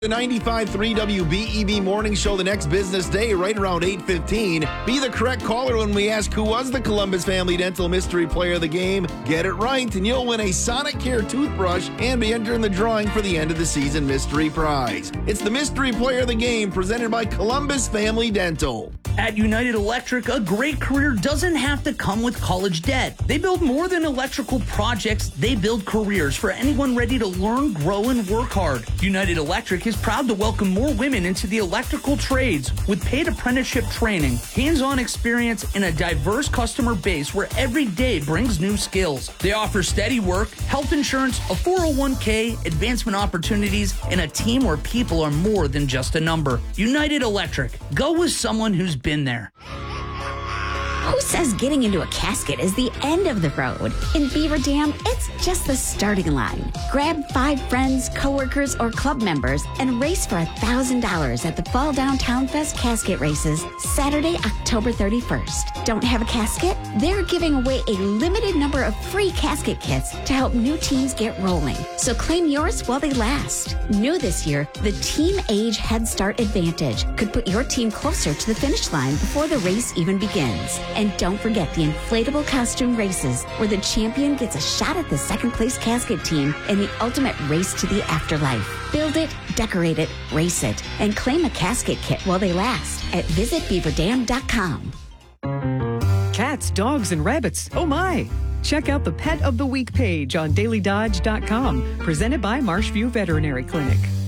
The 95.3 WBEB Morning Show the next business day right around 8:15. Be the correct caller when we ask who was the Columbus Family Dental Mystery Player of the Game. Get it right and you'll win a Sonicare toothbrush and be entered in the drawing for the end of the season mystery prize. It's the Mystery Player of the Game presented by Columbus Family Dental. At United Electric, a great career doesn't have to come with college debt. They build more than electrical projects. They build careers for anyone ready to learn, grow, and work hard. United Electric is proud to welcome more women into the electrical trades with paid apprenticeship training, hands-on experience, and a diverse customer base where every day brings new skills. They offer steady work, health insurance, a 401k, advancement opportunities, and a team where people are more than just a number. United Electric. Go with someone who's been there. Who says getting into a casket is the end of the road? In Beaver Dam, it's just the starting line. Grab 5 friends, coworkers, or club members and race for $1,000 at the Fall Downtown Fest Casket Races, Saturday, October 31st. Don't have a casket? They're giving away a limited number of free casket kits to help new teams get rolling. So claim yours while they last. New this year, the Team Age Head Start Advantage could put your team closer to the finish line before the race even begins. And don't forget the inflatable costume races, where the champion gets a shot at the second place casket team in the ultimate race to the afterlife. Build it, decorate it, race it, and claim a casket kit while they last at visitbeaverdam.com. Cats, dogs, and rabbits. Oh my! Check out the Pet of the Week page on dailydodge.com, presented by Marshview Veterinary Clinic.